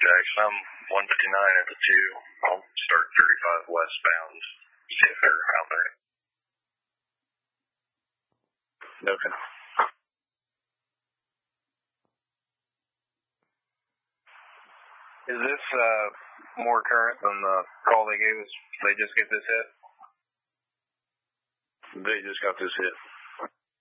Jackson. I'm 159 at the 2. I'll start 35 westbound. See if they're out there. Okay. Is this more current than the call they gave us? Did they just get this hit? They just got this hit.